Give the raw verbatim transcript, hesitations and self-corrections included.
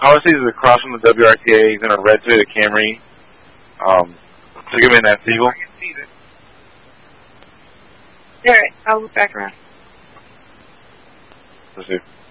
Policies is across from the W R T A. He's in a red Toyota Camry. Um, took him in that Seagull. I can see this. Alright, I'll look back around. Let's see.